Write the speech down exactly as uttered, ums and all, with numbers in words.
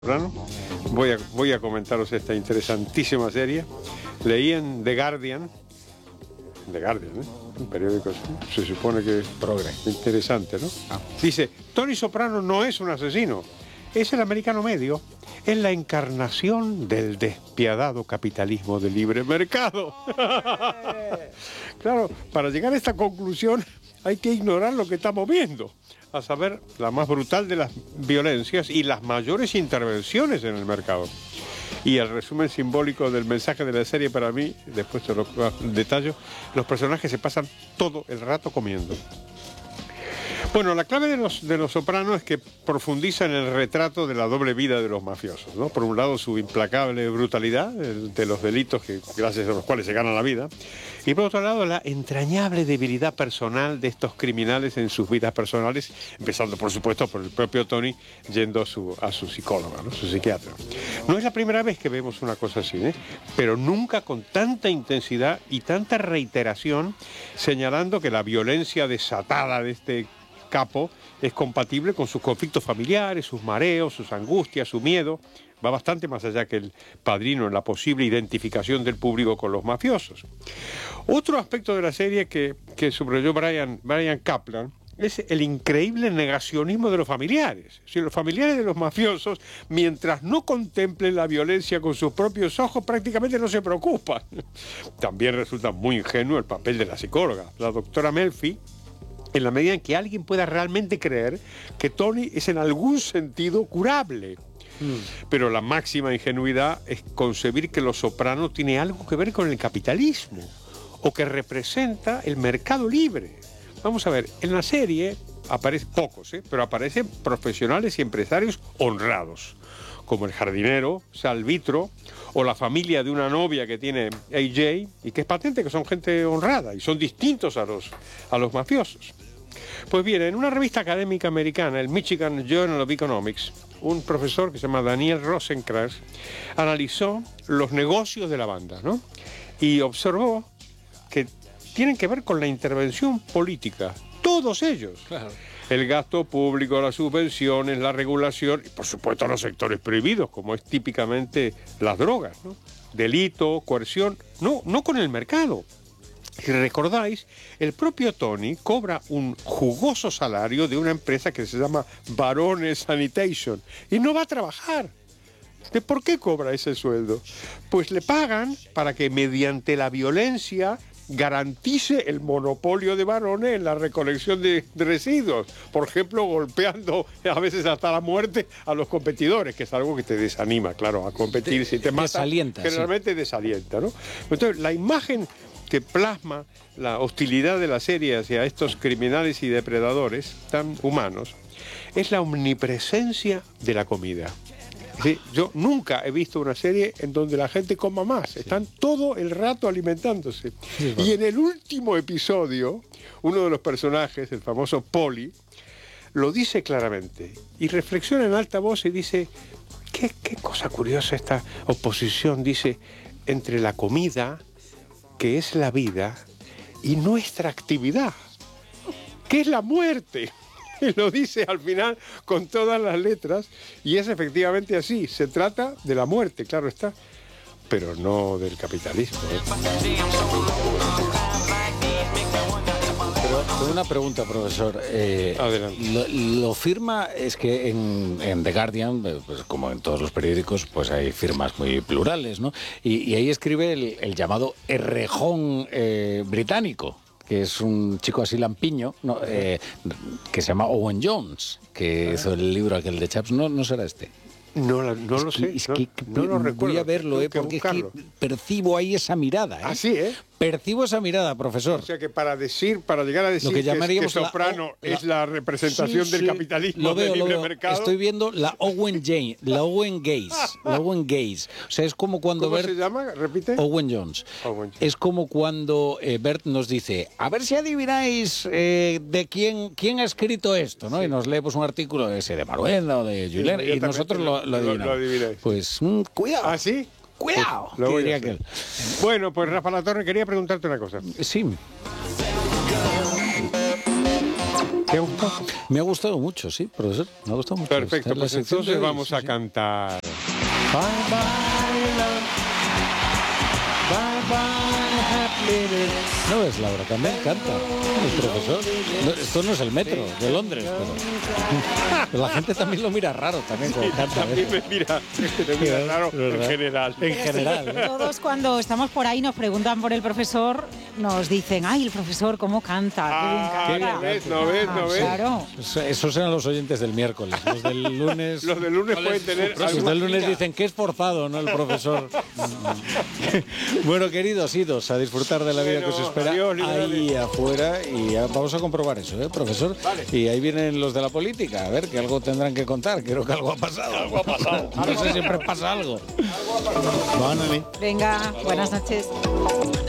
Voy a, voy a comentaros esta interesantísima serie. Leí en The Guardian, The Guardian, ¿eh? Un periódico, se supone que es progre. Interesante, ¿no? Ah. Dice, Tony Soprano no es un asesino, es el americano medio, es la encarnación del despiadado capitalismo de libre mercado. Claro, para llegar a esta conclusión hay que ignorar lo que estamos viendo, a saber, la más brutal de las violencias y las mayores intervenciones en el mercado. Y el resumen simbólico del mensaje de la serie para mí, después te lo detallo, los personajes se pasan todo el rato comiendo. Bueno, la clave de los, de los Sopranos es que profundiza en el retrato de la doble vida de los mafiosos, ¿no? Por un lado, su implacable brutalidad de los delitos que, gracias a los cuales se gana la vida, y por otro lado, la entrañable debilidad personal de estos criminales en sus vidas personales, empezando, por supuesto, por el propio Tony yendo a su, a su psicóloga, ¿no? Su psiquiatra. No es la primera vez que vemos una cosa así, ¿eh? Pero nunca con tanta intensidad y tanta reiteración, señalando que la violencia desatada de este capo es compatible con sus conflictos familiares, sus mareos, sus angustias, su miedo. Va bastante más allá que El Padrino en la posible identificación del público con los mafiosos. Otro aspecto de la serie que, que subrayó Brian, Brian Kaplan es el increíble negacionismo de los familiares. Si los familiares de los mafiosos, mientras no contemplen la violencia con sus propios ojos, prácticamente no se preocupan. También resulta muy ingenuo el papel de la psicóloga, la doctora Melfi, en la medida en que alguien pueda realmente creer que Tony es en algún sentido curable. Mm. Pero la máxima ingenuidad es concebir que Los Sopranos tiene algo que ver con el capitalismo o que representa el mercado libre. Vamos a ver, en la serie aparecen pocos, ¿eh? pero aparecen profesionales y empresarios honrados, como el jardinero, Sal Vitro, o la familia de una novia que tiene A J, y que es patente que son gente honrada y son distintos a los, a los mafiosos. Pues bien, en una revista académica americana, el Michigan Journal of Economics, un profesor que se llama Daniel Rosenkrantz analizó los negocios de la banda, ¿no? Y observó que tienen que ver con la intervención política, todos ellos. Claro. El gasto público, las subvenciones, la regulación y, por supuesto, los sectores prohibidos, como es típicamente las drogas, ¿no? Delito, coerción, no, no con el mercado. Si recordáis, el propio Tony cobra un jugoso salario de una empresa que se llama Barone Sanitation y no va a trabajar. ¿De por qué cobra ese sueldo? Pues le pagan para que mediante la violencia garantice el monopolio de Barone en la recolección de, de residuos, por ejemplo, golpeando a veces hasta la muerte a los competidores, que es algo que te desanima, claro, a competir. De, si te mata, desalienta, generalmente sí. desalienta, ¿no? Entonces, la imagen que plasma la hostilidad de la serie hacia estos criminales y depredadores tan humanos es la omnipresencia de la comida. Sí, yo nunca he visto una serie en donde la gente coma más. Están todo el rato alimentándose. Sí, y en el último episodio, uno de los personajes, el famoso Poli, lo dice claramente. Y reflexiona en alta voz y dice, qué, qué cosa curiosa esta oposición, dice, entre la comida, que es la vida, y nuestra actividad, que es la muerte. Y lo dice al final con todas las letras, y es efectivamente así, se trata de la muerte, claro está, pero no del capitalismo, ¿eh? Pero, pero una pregunta, profesor. Eh, Adelante. Lo, lo firma, es que en, en The Guardian, pues como en todos los periódicos, pues hay firmas muy plurales, ¿no? Y, y ahí escribe el, el llamado Errejón eh, británico, que es un chico así lampiño, no, eh, que se llama Owen Jones, que ah. hizo el libro aquel de Chaps. ¿No, no será este? No, no lo sé. Es que, no, no lo recuerdo. Voy a verlo, eh, porque es que percibo ahí esa mirada. ¿eh? Ah, sí, ¿eh? Percibo esa mirada, profesor. O sea que para decir, para llegar a decir que, que, que Soprano la, es la representación sí, del sí, capitalismo lo veo, del libre lo veo. mercado. Estoy viendo la Owen Jane, la Owen Gaze, la Owen Gaze. O sea, es como cuando ¿Cómo Bert, se llama? Repite. Owen Jones. Owen Jones. Es como cuando eh, Bert nos dice, a ver si adivináis eh, de quién quién ha escrito esto, ¿no? Sí. Y nos leemos un artículo ese de Maruenda o de Julien, sí, y nosotros lo, lo adivinamos. Lo, lo pues mmm, cuidado. ¿Ah, sí? Cuidado. Pues, lo diría aquel. Bueno, pues Rafa La Torre, quería preguntarte una cosa. Sí. ¿Te ha gustado? Me ha gustado mucho, sí, profesor. Me ha gustado mucho. Perfecto, Esta es la pues sección entonces de hoy, vamos sí, a sí. cantar. Bye bye love. Bye bye happiness. No es Laura, también canta. El profesor. No, esto no es el metro de Londres, pero, pero la gente también lo mira raro también cuando canta. También ¿eh? me mira, me mira raro en ¿Verdad? general. En general. ¿eh? Todos cuando estamos por ahí nos preguntan por el profesor, nos dicen, ay, el profesor cómo canta, Ah, qué bien ¿no canta. ves? ¿No ves? ¿No ves? Claro. Eso- Esos eran los oyentes del miércoles. Los del lunes. Los del lunes pueden tener Los alguna del lunes gira. dicen que es forzado, ¿no? El profesor. Bueno, queridos, idos a disfrutar de la vida Bueno, que os espera adiós, liberales. ahí afuera y ya vamos a comprobar eso, ¿eh, profesor? Vale. Y ahí vienen los de la política, a ver, que algo tendrán que contar. Creo que algo ha pasado. Algo ha pasado. No sé, siempre pasa algo. Van a mí. Venga, buenas noches.